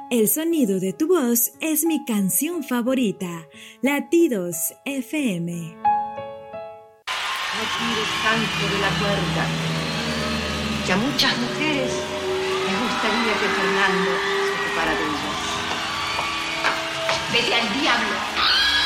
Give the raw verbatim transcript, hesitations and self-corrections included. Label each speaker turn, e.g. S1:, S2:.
S1: El sonido de tu voz es mi canción favorita. Latidos F M.
S2: No tires tanto de la cuerda, que a muchas mujeres les gustaría que Fernando se ocupara de ellas. Vete al diablo.